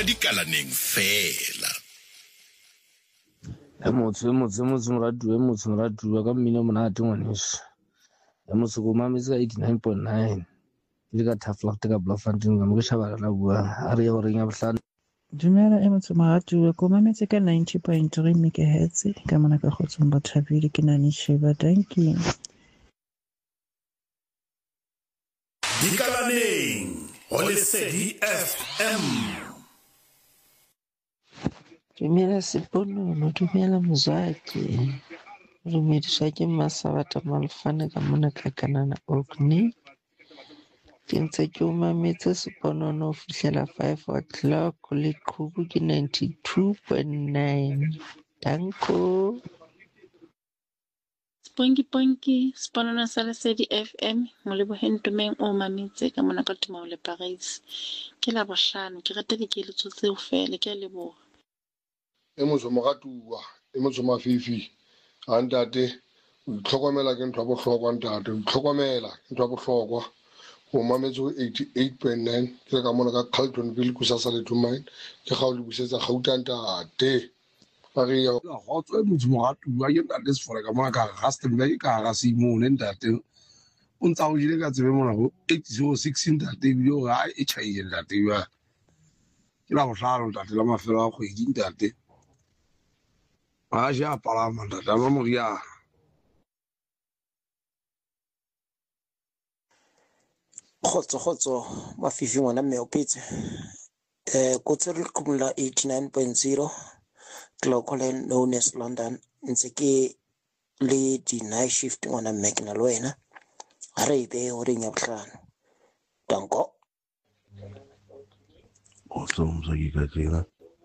di kalaneng fela. Emotse moratuwa ka mmino monate ngwaneso. Emotse ko mametse ka 89.9 le ka Tafelagte ka Bloemfontein ka mo ke Shabala la buang a re ya go reng ya bohlano. Dumela Emotse moratuwa ko mametse ka 90.3 megahertz ka mona ka Kgotsong Bathabile ke Nani Sheba. Thank you. Di kalaneng ho Lesedi FM. Dumela Seponono, dumela Mzwaki. Dumediswa ke Masabata Malefane ka mona ka Kanana Orkney. Ke ntse ke o mametse Seponono ho fihlela 5 o'clock le Qhubu ke 92.9. Danko. Ponki Sponono sa Lesedi FM mo Leboheng Ntomeng o mametse ka mona ka Tumao le Paris. Ke la bohlano ke rata dikeletso tseo fela ke a leboha. Emotse moratuwa, emotse mafifi. Antate, o itlhokomela ke ntho ya bohlokwa ntate, o itlhokomela ke ntho ya bohlokwa. O mametse 88.9 ke ka mona ka Carltonville Kusasa le Tumain ke ga o le busetsa Gauteng ntate. Ba re ya go tswe motho moratuwa ke ntate Sefole ka mona ka Rustenburg ka ga Simone ntate. O ntsa o jile ka tsebe mona go 806 ntate ebile o ga e chaile ntate ya. Ke la bohlano ntate la mafelo a kgwedi ntate. A ja palama ntate a moria. Khotso mafifi ngwana mme o phetse ko tsere kumula 89.0 Clockland known as London ntse ke le di night shift ngwana mme ke na le wena a re be ho reng ya bohlano danko o tsomsa ke ka tsena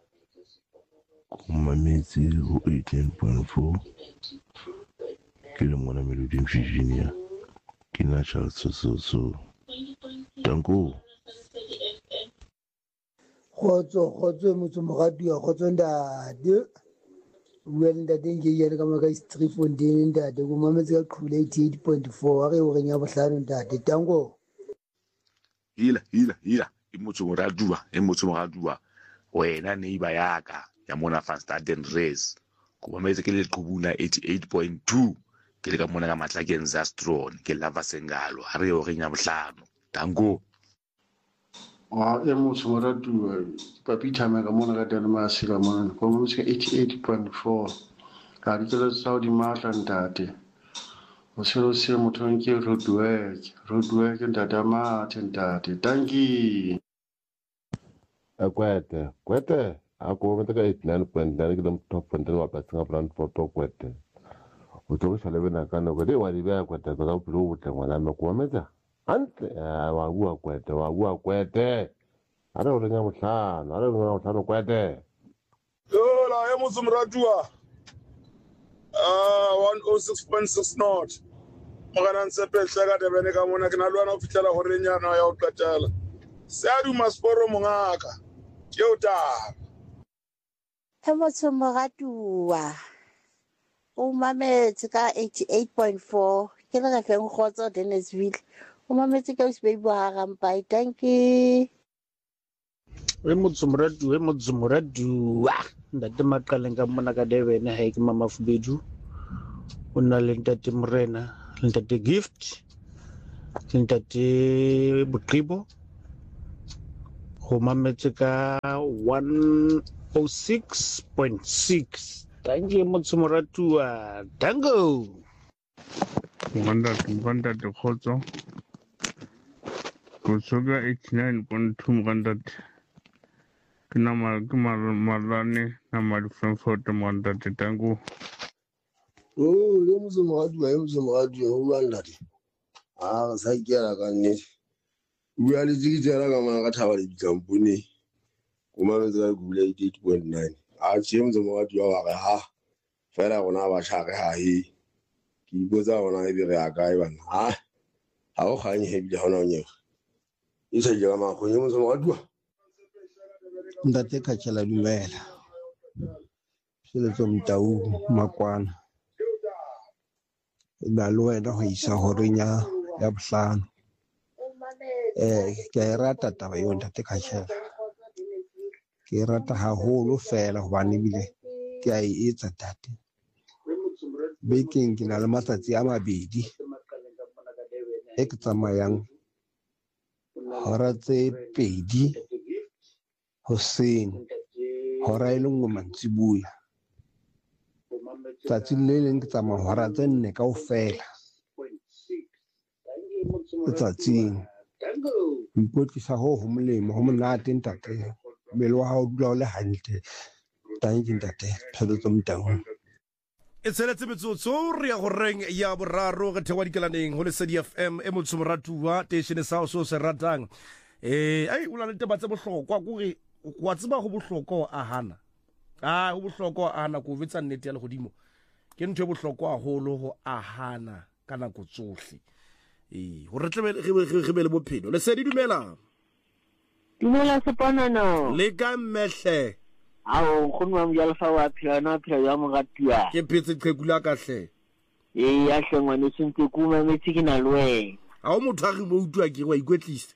mametse ho 18.4 ke le mona Melody Virginia ke na Charles so Danko. Khotso motho moratuwa khotso ndade. Buang ndade nge yena ka maka Street Fontaine ndade go mametse ka Qhule 88.4 a re o reng ya bohlano ndade Danko. Hila emotse moratuwa wena neighbor yaka ya mona Van Staden Race go mametse ke le Qhubula 88.2 ke le ka mona ka Matlakeng Zastron ke lava sengalo a re o reng ya bohlano Danko. Emotse moratuwa papi thama ka mona ka Denmark ka mona go mametse ka 88.4 ka di tsela tsa di matla ntate. O se motho nke roadwork ntate ma ntate. Thank you. Kwete a go mametse ka 89.9 ke le top Fontaine wa Batsinga brand photo kwete. O tlo sa lebena ka no go di wa di ba kwete ka bulu o tla ngwana me go mametse antle wa bua kwete a re o reng ya bohlano kwete. Yola emotse moratuwa 106.6 knot mogana ntsepehle ka Durban ka mona ke na le wena o fihlela go renyana ya o qetela se a duma sporo mongaka ke o taba emotse moratuwa o mametse ka 88.4 ke le ga feng Khotso Dennisville o mametse ka Usbaby ha Rampai. Thank you. Emotse moratuwa ndate maqaleng ka mona ka Durban ha ke mama Fubedu o na le ntate Morena le ntate Gift le ntate Buqibo go mametse ka 106.6. Thank you emotse moratuwa Dango. Mokandate Khotso go soka 89.2 mokandate ke malane na mali Frankfurt mokandate Danko. Emotse moratuwa ho bua ndate. Sa ikela ka nnete. Bua le tsikitsela ka mona ka Thaba le Ditlampone go mametse ka Qhubula 88.9 a emotse moratuwa wa re ha fela gona ba tshare ha he ke ipotsa gona e be re a kae bana ha o kganye hebile ha ona o nyega e sa jela makgonye emotse moratuwa Ndate Khatshela dumela Seletso Mtau Makwana na le wena go isa go reng ya bohlano ke a e rata taba yo Ndate Khatshela ke rata haholo fela hobane bile ke a e etsa tate bekeng ke na le matsatsi a mabedi e ke tsamayang hora tse 2 hoseng hora e le nngwe mantsibuya tsatsi le leng ke tsamaya hora tse 4 kaofela letsatsing ikwetlisa ho molemo ho monate ntate mmele wa hao dula o le hantle tanki ntate phelo motang e tseletse metsotso re ya go reng ya boraro ge thewa dikelaneng go Lesedi FM e motho moratuwa station sa so se ratang ai o la le teba tse bohlokwa go re wa tseba go bohlokwa a hana go bohlokwa a hana go vetsa nnete ya le godimo ke ntho e bohlokwa haholo go a hana ka nako tsohle go re tle re be le bophelo Lesedi dumela Seponano le ka mmehle ao go nwa mjalo fa wa phela ya mogatiwa ke phetse qhekula ka hle ya hlengwane sentse kuma metsi ke na lwe a o motho a re mo utwa ke wa ikwetlisa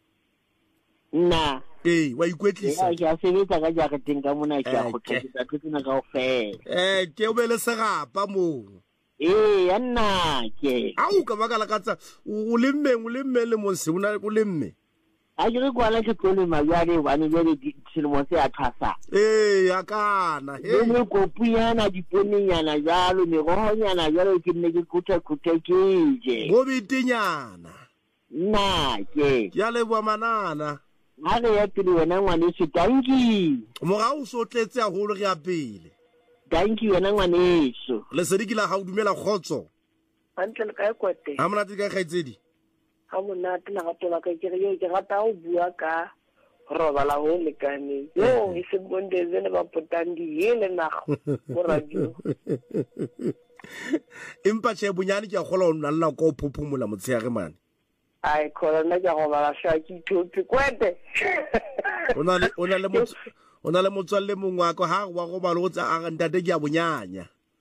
nna wa ikwetlisa ya sebetsa ka jara teng ka mona ka go tlhakisa tsena ka ofela ke o be le serapa mo ya nna ke a o ka baka la katsa o lemme le mo se una o lemme a jere kwa la tsholo mabjale bane le dilemo se a thasa ya kana le kopuyana diponenyana jalo megohonyana jalo ke nne ke kutha ke je go bitinyana nna ke ya le bua manana ha re ya pele wena ngwane se tanki moga o sotletse a holo re ya pele tanki wena ngwane so Lesedi ke la ha o dumela khotso antle le ka kwete ha mona ka kgaitsedi ha mona tla ga tola ka ke yo ke rata o bua ka roba la ho lekane yo e se bondeze le ba potandi hele nago mo radio impa che bunyane ke gola o nna la go phophomola motshega mane ai khona ke go bala shaki thupi kwete ona le motswalle mongwe wa ko ha wa go ba lo tsa a ntate ke a bonyanya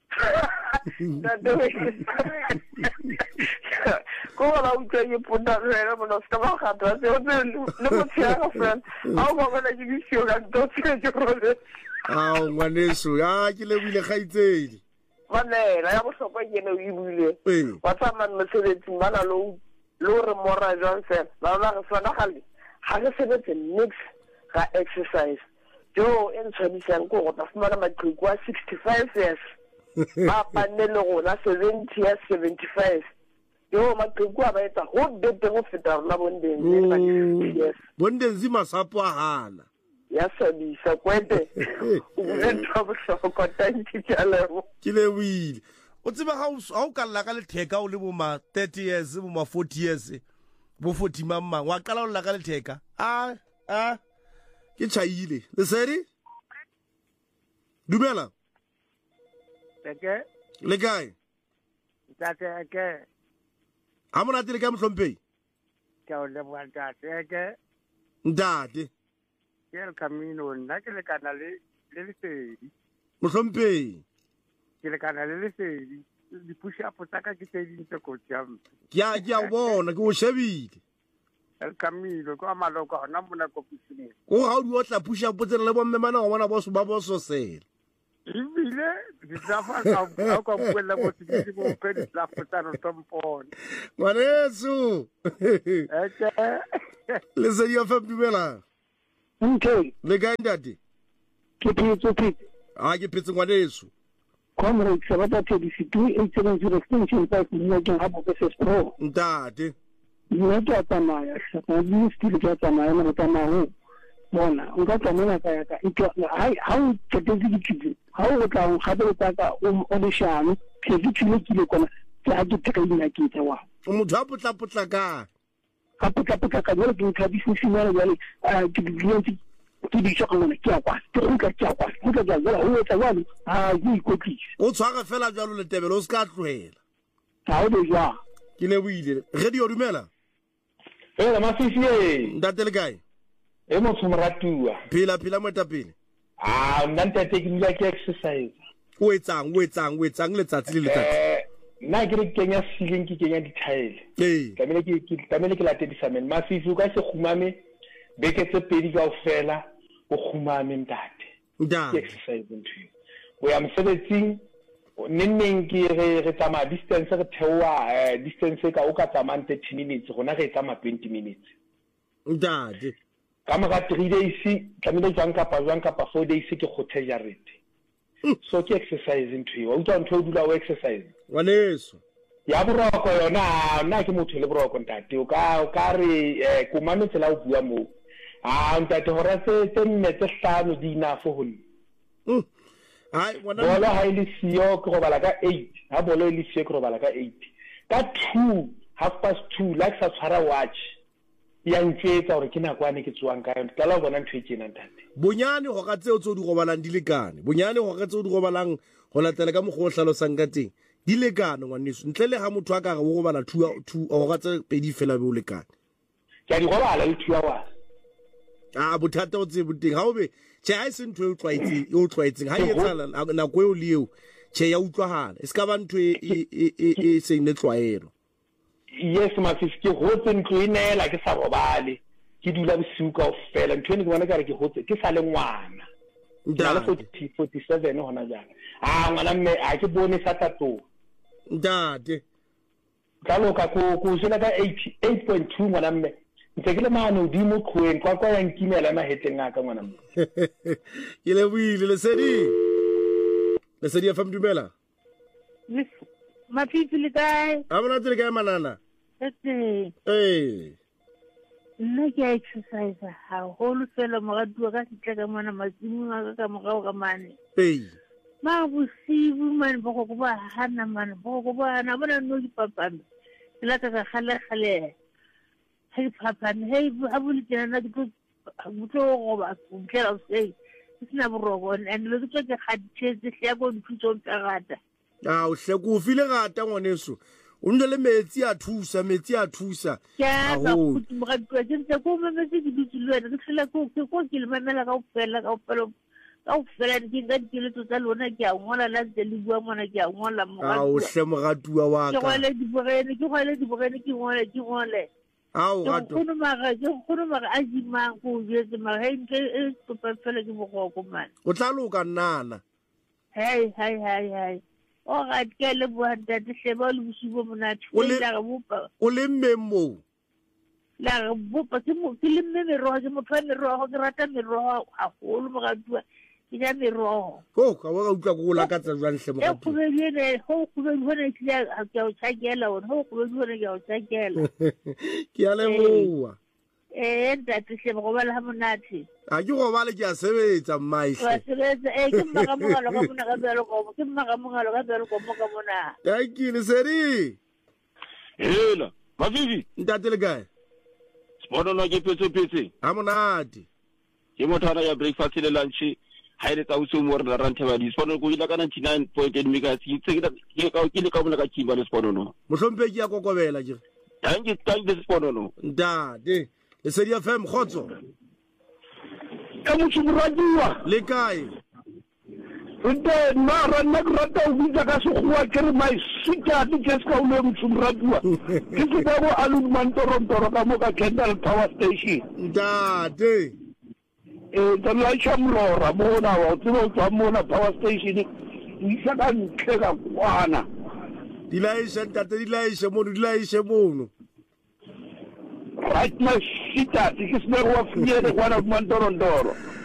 ko la utlwa ye puta rena mo no ska ba khata se o le mo tsaya friend a go bona ke ditšo ka dotse ke role ngwaneso ya ke le bile gaitsedi manela ya bohlokwa ke ne o ibule wa tsamana mosebetsi bana lo re mora Johnson ba ba re sona gale ha re sebetse next ga exercise jo en tshwantseng go go fumana maqhubu a 65 years ba panele gona 70 years 75 yo maqhubu a ba etsa go bete go feta rona bondenzi yes bondenzi masapo a hana ya sabisa kwete o bule ntho bohlokwa tanki tjalego ke le wile o tseba ha o ka lla ka letheka o le bo ma 30 years bo ma 40 years bo 40 mamma wa qala o lla ka letheka ke chaile Lesedi dumela le kae ha mona tile ka mhlomphei ke o le bua ntate ke el camino nna ke le kana le Lesedi mhlomphei ke le kana le Lesedi di push up tsa ka ke tse dintse ko jam ke a bona ke o shebile el camino ko maloko hona mona ko pisine go ha o di otla push up tsena le bomme mana go bona boso ba boso sela ibile di tsafa ka ka buela go tshitse go pedi tsa fotano tompone ngwaneso Lesedi ya fa dumela le ka ndate ke phetse ke phetse ngwaneso Comrade Sabata 870 extension 5 million habo SS Pro ntate nna ke tsamaya ka di stile ke tsamaya mo tsamaya bona o ka tsamaya ka ka itwa ha o tsetetse dithuto ha o tla o gabe ka o le shano ke dithuto ke le kona ke a di tsekela ke tsewa o motho a potla ka ka potla ka le ke ka business mara le ke di ke di tshaka mona ke a kwa ke go ka ja o etsa jalo go ikotlisa o tshwara fela jalo le tebelo o ska tlohela ha o le ja ke le buile radio dumela masisi ntate le kae e mo tsomratuwa phila mo tapile nna ntate ke nna ke exercise o etsang letsatsi le letsatsi nna ke re kenya ceiling ke kenya di-tile tamele ke late disamene masisi o ka se khumame beke tse pedi ka ofela o khumame ntate ntate exercise ntho o ya mosebetsing neng ke re tsama distance re theoa distance ka o ka tsama 30 minutes gona re tsama 20 minutes ntate ka mora 3 days tlamile jang kapa 4 days ke khothe jarete so ke exercise ntho o utlwa ntho o dula o exercise waneso ya boroko yona nna ke motho le boroko ntate o ka re ko mametse la o bua mo ntate hora tse nne tse hlano di enough ho nna hai wana bola ha ile siyo ke robala ka 8 ha bola ile siyo ke robala ka 8 ka 2 2:30 like sa tshwara watch ya ntsetsa hore ke nakwane ke tswang ka yona ka la bona ntho e tsena ntate bonyane go ga tseo di gobalang di lekane bonyane go ga tseo di gobalang go latela ka mogho hlalosang ka teng di lekane ngwaneso ntle le ha motho a ka ga go gobala 2 go ga tse pedi fela be o lekane ke di gobala le 2 hours bothata o tse boteng ha o be che ha se ntho e o tlwaetseng ha e tsala na go e o leo che ya utlwahala e ska ba ntho e seng le tlwaelo yes Mafisi ke hotse ntlo e nela ke sa robale ke dula bosiu ka ofela ntho e ne ke bona ka re ke hotse ke sa le ngwana ndala 47 hona jana ngwana mme a ke bone sa tato ntate ka loka ko sena ka 88.2 ngwana mme ntse ke le mane o di mo khweng kwa yang kimela mahetleng a ka ngwana mme ke le buile le sedi FM dumela Mafisi le kae amona tse le kae manana nna ke exercise haholo fela moratuwa ka fitla ka mona matsimong a ka morao ka mane ma bosibu mane boko ba hana mane boko ba hana bona no dipapame ke la ka khale hey papame hey abuli tena ke tlo go ba mtlela o sei sina boroko and le ke ke khatse se go ntutso ntagata o hle go file gata ngwaneso o nne le metsi a thusa ya ba khutsi mogatwa ke ntse go memetse ke dutse le wena ke hlela ko ke le mamela ka ofela ke ga dilo tsa lona ke a ngola la tse le bua mona ke a ngola mogatwa o hle mogatwa wa ka ke gole dibogene ke ngole gato go maga a jimang go jetse maga e topa fela ke bogoko man o tla loka nnana hey o ga ke le bua ntate sheba le bosibo monate o le mmemo la bopa ke le meroho ke motho wa meroho ke rata meroho haholo mogatwa ke ja meroho ka wa utlwa go la ka tsa jwang hle mogatwa go bele hone ke o tshakela ho go bele ke o tshakela ke a leboa ntate sheba go bala ha monate a ke go bale ke a sebetsa mmaihle wa sebetsa ke mmaga mogalo ka mona ka belo go ke mmaga mogalo ka belo go mo ka mona thank you seri hela Mafisi ntate le kae bona no ke petse ha monate ke mothana ya breakfast le lunch ha ile ka uso mo re ranta ba di spono go ila ka 99.8 megas ke le ka bona ka kimba le spono no mohlompe ke ya kokobela je thank you spono no ntate le sedi FM khotso motshomoradiwa le kae nte mara nna ke rata o bitsa ka sekgowa ke re maisitati ke se ka o le motshomoradiwa ke se ka bo alun mantorontoro ka mo ka Kendal Power Station ntate tlatsha mlora mona wa tsebo tswa mona Power Station isa ka ntle ka kwana dilaisha ntate dilaisha mono right my shit at ke se go fiele kwana mantorontoro